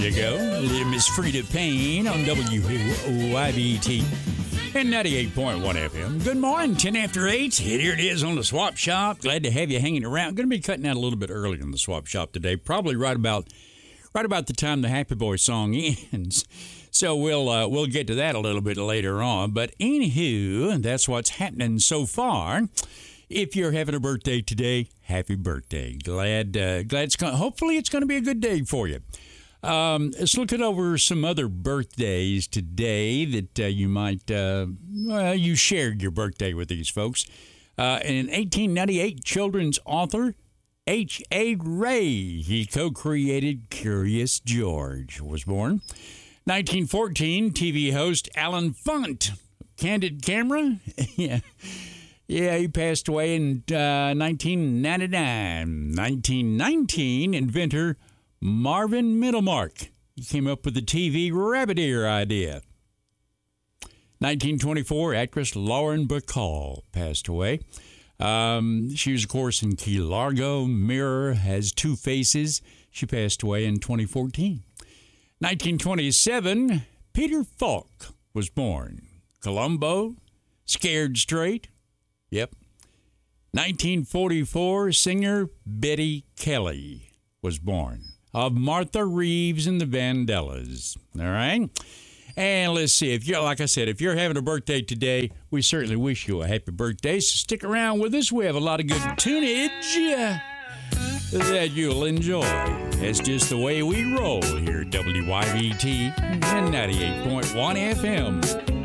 you go. Miss Frida Payne on WYBT and 98.1 FM. Good morning, 10 after 8. Here it is on the Swap Shop. Glad to have you hanging around. Going to be cutting out a little bit early on the Swap Shop today. Probably right about the time the Happy Boy song ends. So we'll get to that a little bit later on. But anywho, that's what's happening so far. If you're having a birthday today, happy birthday. Glad hopefully it's going to be a good day for you. Let's look over some other birthdays today that you might, you shared your birthday with these folks. In 1898, children's author H.A. Rey, he co-created Curious George, was born. 1914, TV host Alan Funt, Candid Camera, yeah, he passed away in 1999. 1919, inventor Marvin Middlemark. He came up with the TV rabbit ear idea. 1924, actress Lauren Bacall passed away. She was, of course, in Key Largo. Mirror Has Two Faces. She passed away in 2014. 1927, Peter Falk was born. Columbo, Scared Straight. Yep. 1944, singer Betty Kelly was born. Of Martha Reeves and the Vandellas. All right? And let's see, if you're having a birthday today, we certainly wish you a happy birthday. So stick around with us. We have a lot of good tunage that you'll enjoy. It's just the way we roll here at WYBT and 98.1 FM.